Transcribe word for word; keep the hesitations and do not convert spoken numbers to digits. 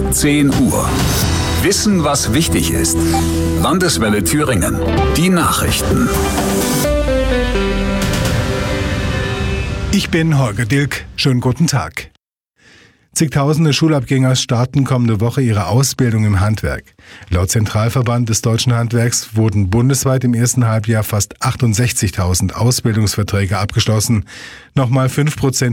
zehn Uhr. Wissen, was wichtig ist. Landeswelle Thüringen. Die Nachrichten. Ich bin Holger Dilk. Schönen guten Tag. Zigtausende Schulabgänger starten kommende Woche ihre Ausbildung im Handwerk. Laut Zentralverband des Deutschen Handwerks wurden bundesweit im ersten Halbjahr fast achtundsechzigtausend Ausbildungsverträge abgeschlossen. Nochmal fünf Prozent